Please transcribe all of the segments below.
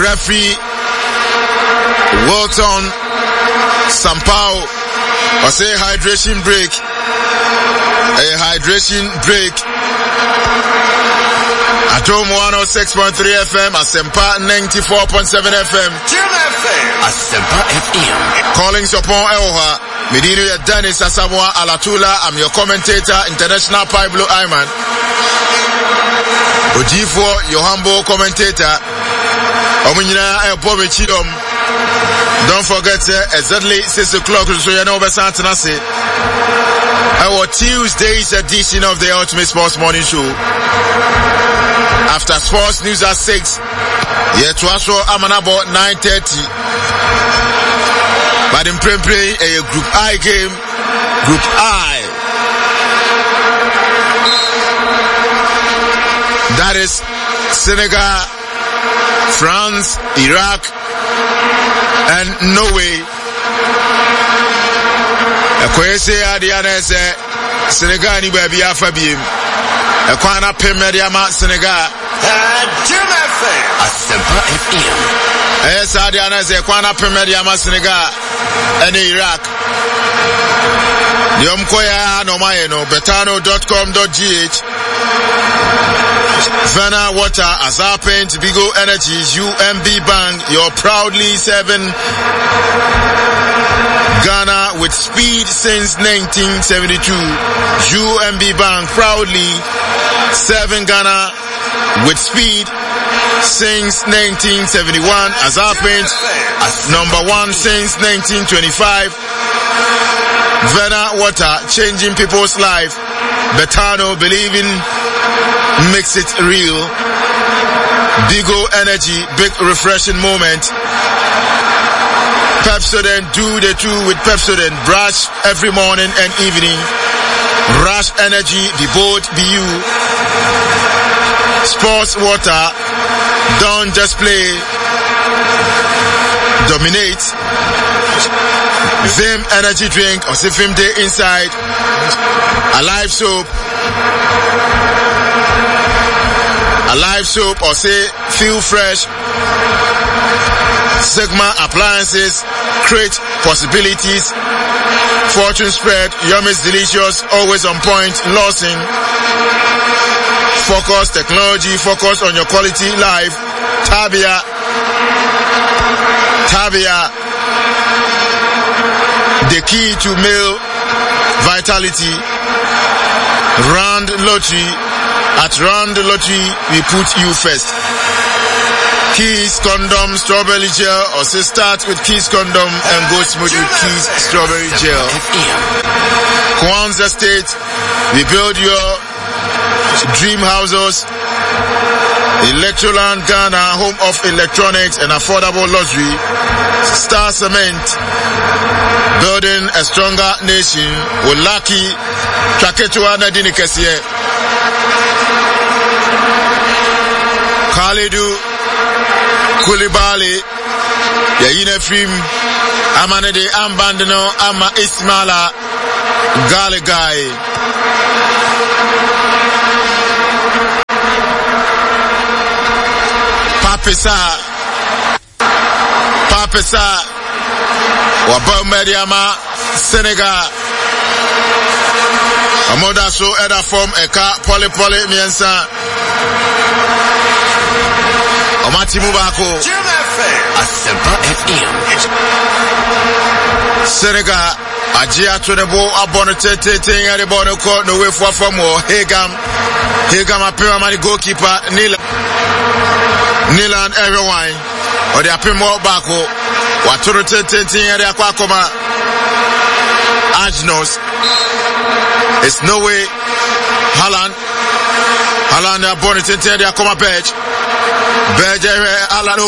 Referee Wilton Sampao or say hydration break. A hydration break. Atom 106.3 FM, Asempa 94.7 FM. Asempa FM. Calling upon Elha. Medino Dennis Asamoah Alatula. I'm your commentator, International Pablo Ayman. Ojifo, your humble commentator. Omunyina Elpobe Chidom. Don't forget, exactly 6 o'clock, so you know about Santanasi. Our Tuesday's edition of the Ultimate Sports Morning Show. After sports news at 6, yet to also Amanabo 9:30. But in play a Group I game, Group I. That is Senegal, France, Iraq, and Norway. Kwese Adiana say Senegal ni baby afabiem. Ekwana Pemediama Senegal. Asempa FM. Yes, Adiana say Ekwana Pemediama Senegal and Iraq. Diomkoya no mayeno betano.com.gh. Vena Water, Azar Paint, Bigo Energies, UMB Bank, you're proudly serving Ghana with speed since 1972. UMB Bank proudly serving Ghana with speed since 1971. Azar Paint, number 1 since 1925. Vena Water, changing people's life. Betano, believing makes it real. Bigo Energy, big refreshing moment. Pepsodent, do the two with Pepsodent. Brush every morning and evening. Rush Energy, be bold, be you. Sports Water, don't just play, dominate. Vim Energy drink, or say Vim Day inside. Alive soap. Alive soap, or say feel fresh. Sigma appliances create possibilities. Fortune spread, yummy, delicious, always on point. Lawson, focus technology, focus on your quality life. Tabia, the key to male vitality. Round Lottery, at Round Lottery we put you first. Keys Condom Strawberry Gel, or say start with Keys Condom and go smooth with Keys Strawberry Gel. Kwanzaa State, we build your dream houses. Electroland Ghana, home of electronics and affordable luxury. Star Cement, building a stronger nation. With Lucky Traketua Nadine Kessie. Khalidu Koulibaly, Yayine Fim, Amanede Ambandino, Ama Ismaila Galegai. Papesa, Wabau Mediama, Senegal. Amoda so Eda form Eka Poly Miensa. Omati Mubako. Asempa FM. Senegal, Ajia to the ball, Abonate, at the ball, no way for more. Hegam, appear money goalkeeper, Nilan, everyone, or the Apimo Bako, what to rotate at the Aquacoma, Ajnos. It's no way, Haaland, Abonate, at the Aquacoma page. Berger Alano.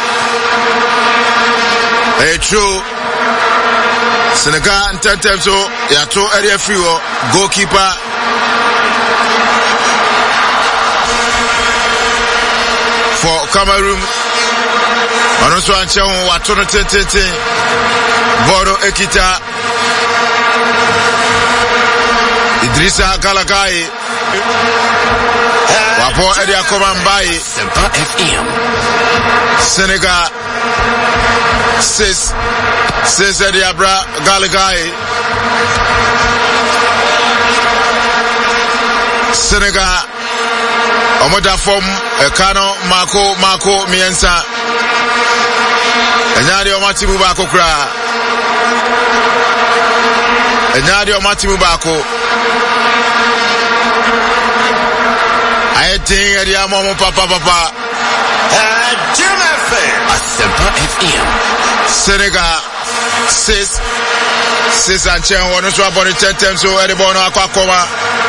A true Senegal and Tentemso, Yato area fuel, goalkeeper. For Cameroon, and also Anchao Watono Tete, Bodo Ekita, Idrissa Galagai. Wapo Edia Komambai. Senegal 6 Diabra Galagai. Senegal Omoda form Kano Mako Miensa Enyadi Omatimu Bako Kra Enyadi Omatimu Bako I think Edia Momo Papa Jim FM Asempa FM Senegal 6 and Chen one so about the 10 times so Edibono Aquakoma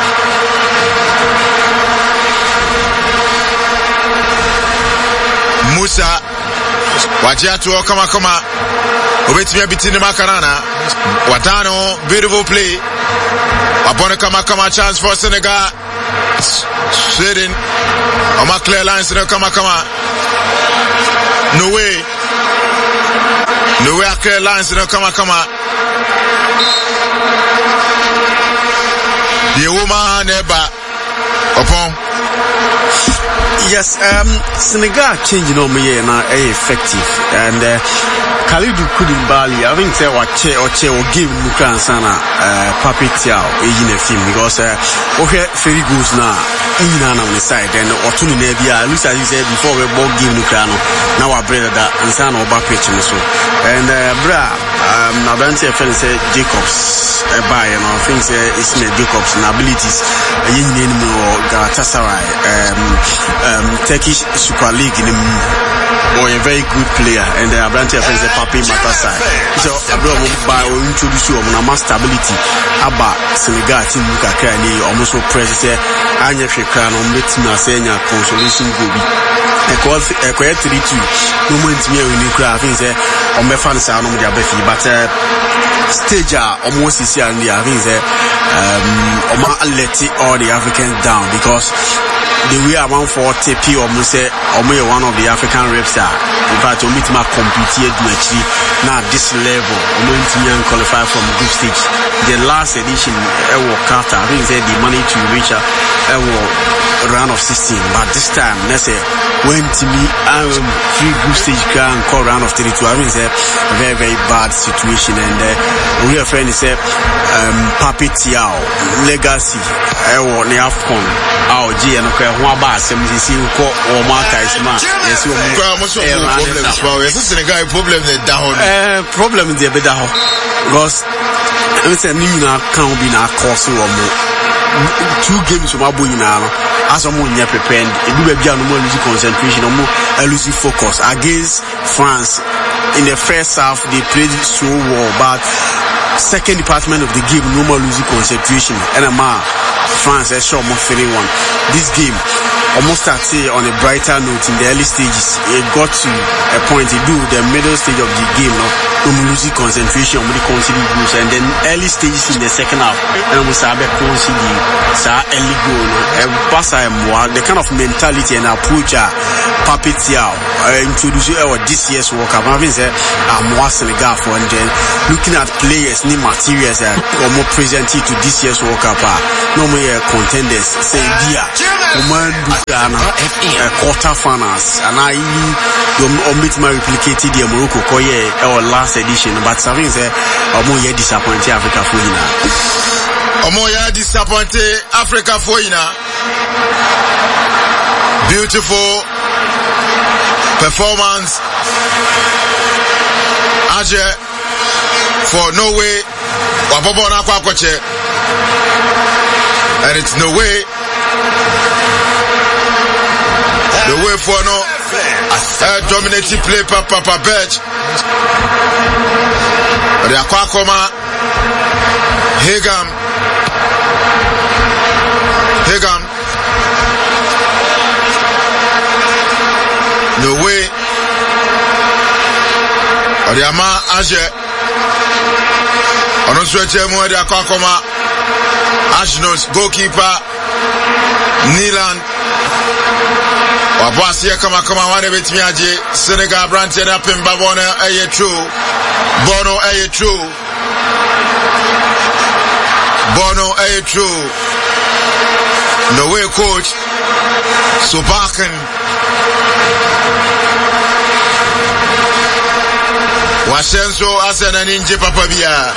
Musa Wajiatu Kama Obetime Bitini Makarana Watano beautiful play Wabona Kama chance for Senegal Sweden Oma clear lines in Kama No way clear lines in Kama The woman neighbor upon yes, Senegal changing on me now effective and Khalidou Koulibaly I think say what or give Ukraine sana Pape Thiaw in a film because okay very good now in on the side and Otuni Nebia looks as you said before we bought give Ukraine now our brother that and sana over pitch so and now don't say friend say Jacobs by you know things it's me Jacobs and abilities yin more Galatasaray Turkish Super League in or a very good player and the Abrantia friends a Papi Matasai. So Abroad by introduce you on a stability about Senegal team Mukakani almost present Anya Fikran on Metina Senya consolation gobi. A quiet 3-2 moment me in Ukraine things on my fans are on the Abefi but stage almost is here and the things Oma let all the Africans down because the way around 40 P almost say one of the African reps are in fact meet my compete actually now this level to qualify from group stage. The last edition work out I think said the money to reach a round of 16 but this time let's say when to me free group stage can call round of 32 I think it's a very very bad situation and we are friend is Pape Thiaw legacy the AFCON our G and okay one bar some see ko o marka isma yes o Senegal problem dey down problem dey be down because we say ni na kan be na cause o mo 2 games o ma bo ina no as o mo nya prepared e be bia no mo lose concentration o mo lose focus against France in the first half they played so well but second department of the game no more losing concentration and France is sure more 3-1 this game almost started on a brighter note in the early stages. It got to a point to do the middle stage of the game losing concentration on the conceding goals and then early stages in the second half and almost have a conceding early goal the kind of mentality and approach Pape Thiaw introduce this year's World Cup having said more Senegal for and then looking at players new materials or more presented to this year's World Cup no more contenders say quarter finals and I omit my replicated the Morocco koye our last edition but something say omo disappointed Africa for you omo disappointed Africa for you beautiful performance Aje for Norway wabobo na kwa koche and it's no way the way for no dominating play Papa Birch. The Aquakoma Hegam no way the Ama Aje on switch the Aquakoma Ashnos goalkeeper Nilan Wabasi kama wane betimi aje Senegal branch na pemba bona aye true Bono aye true no way coach so backen Washenso asena ninje papa bia.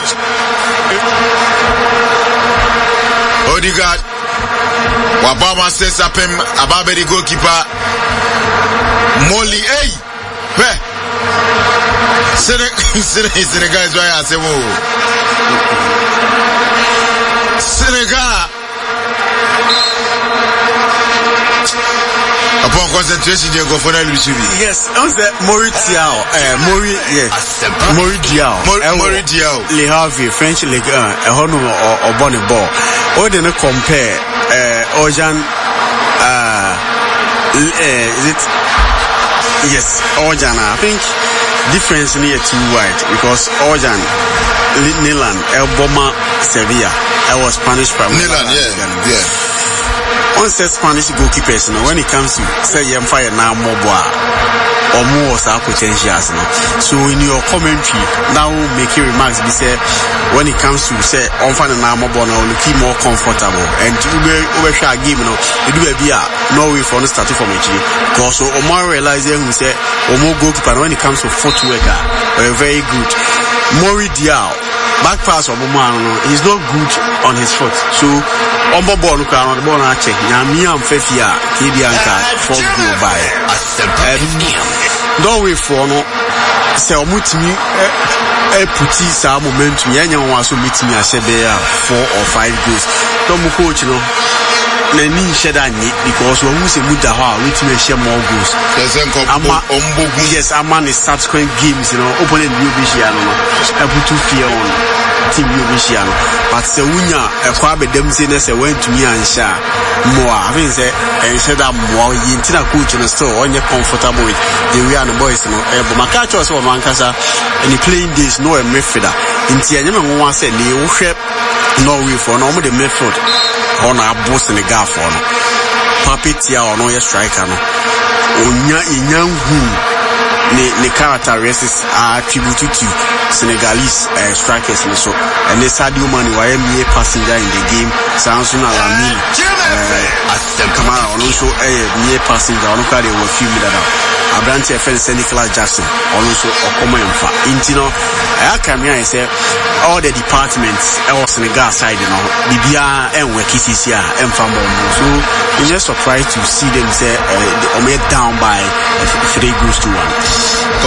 Odegaard Wabama says up him about the goalkeeper Molly hey Senegal is why I say Senegal upon concentration they go for the Lucivi. Yes, on the Mori Diao, Mori Diao, Le Havre, French League 1, a honor or bonnet ball. Or then compare Ojan, is it? Yes, Ojan, I think difference near too wide because Ojan, Nilan, El Boma, Sevilla, I was Spanish from Nilan, yeah. On says Spanish goalkeepers, when it comes to say fire now mobile or more potentials. So in your commentary now making remarks be said when it comes to say on fan now mobile now looking more comfortable and to be over game it will be a no way for the starting from actually because Omar realizing who say more goalkeeper when it comes to footwork are very good. Mori Diao back pass of Omar he's not good on his foot so on the ball look around the ball and check Yamiam Fefia Kibianka for go by don't wait for no say omutimi puti sa momentum yanya wan so mitimi ahye 4 or 5 goals don't mu coach no na ni sheda ni because we will say muda ha we to share more goals yes ama ni subsequent games opponent will be share no able to fear on team will be share but say wunya e kwa be dem say na say went to me and share more I mean say and said that more yintina coach no still on you comfortable with the we are the boys but my catch us for mankasa and the playing days no a midfielder inti anyame won wan say ni wo hwe Norway for no the midfield on a boss in the gap for no Papitia or no striker no onya inyanhu ne characteristics are attributed to Senegalese strikers so and the Sadio Mane why me passenger in the game sounds na Lamine Kamara also me passenger on ka dey were few minutes Abrante FM Nicolas Jackson also Okoma Yamfa intino I say all the departments Senegal side bibia and work CCA and fambo so you're just surprised to see them say down by 3 goals to 1.